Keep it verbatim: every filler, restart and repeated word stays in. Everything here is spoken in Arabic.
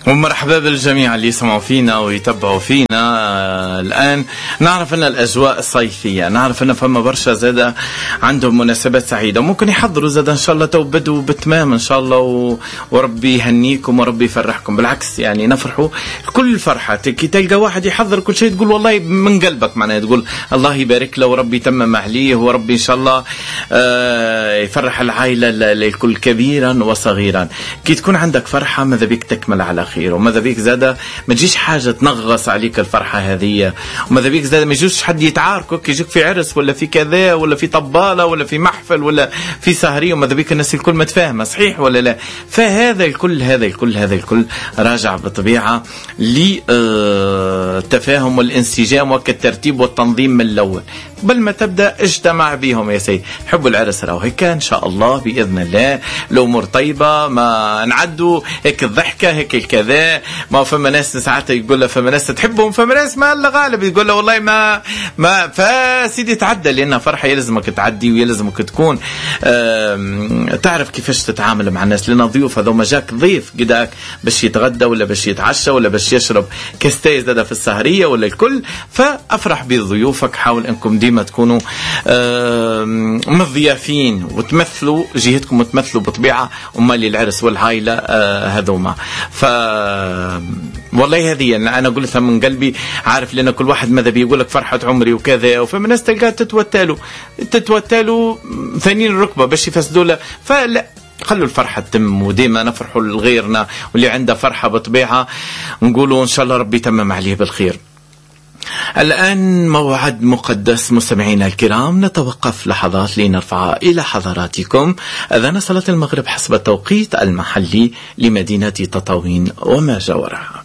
ومرحبا بالجميع اللي يسمعوا فينا ويتبعوا فينا. آه الآن نعرف أن الأجواء الصيفية، نعرف أن فما برشا زادة عندهم مناسبات سعيدة، ممكن يحضروا زادة إن شاء الله توبدوا بتمام إن شاء الله، و... وربي يهنيكم وربي يفرحكم. بالعكس يعني نفرحوا كل فرحة. كي تلقى واحد يحضر كل شيء تقول والله من قلبك، معناها تقول الله يبارك له وربي يتمم عليه وربي إن شاء الله آه يفرح العائلة الكل كبيرا وصغيرا. كي تكون عندك فرحة ماذا بيك تكمل على خير، وماذا بيك زادة ما تجيش حاجة تنغص عليك الفرحة هذه، وماذا بيك زادة ما يجوش حد يتعاركك، يجيك في عرس ولا في كذا ولا في طبالة ولا في محفل ولا في سهرية، وماذا بيك الناس الكل متفاهمة، صحيح ولا لا؟ فهذا الكل هذا الكل هذا الكل راجع بطبيعة للتفاهم والانسجام والترتيب والتنظيم من الأول. قبل ما تبدأ اجتمع بيهم يا سيدي، حبوا العرس راهو هيك إن شاء الله بإذن الله الأمور طيبة، ما نعدوا هيك الضحكة هيك الكذا. ما فما ناس ساعات يقول له فما ناس تحبهم، فما ناس ما الله غالب يقول له والله ما ما فسيدي تعدى، لأنها فرحة يلزمك تعدي ويلزمك تكون تعرف كيفاش تتعامل مع الناس، لأن ضيوف هذا ما جاك ضيف قداك باش يتغدى ولا باش يتعشى ولا باش يشرب كاستيز هذا في السهرية ولا الكل. فأفرح بضيوفك، حاول أنكم ديما تكونوا مضيافين وتمثلوا جهتكم وتمثلوا بطبيعة أمال العرس والعائلة هذوما. ف والله هذه أنا قلتها من قلبي، عارف لأن كل واحد ماذا بيقول لك فرحة عمري وكذا، وفما ناس تلقى تتوتلوا تتوتلوا ثانيين الركبة باش يفسدوا له. فلا، خلوا الفرحة تتم، وديما نفرحوا لغيرنا، واللي عنده فرحة بطبيعة نقولوا إن شاء الله ربي يتمم عليه بالخير. الآن موعد مقدس مستمعينا الكرام، نتوقف لحظات لنرفع إلى حضراتكم أذان صلاة المغرب حسب التوقيت المحلي لمدينة تطاوين وما جاورها.